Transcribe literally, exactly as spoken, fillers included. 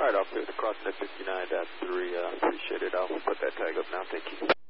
All right, Officer, the cross net fifty-nine dash three, uh, appreciate it. I'll put that tag up now. Thank you.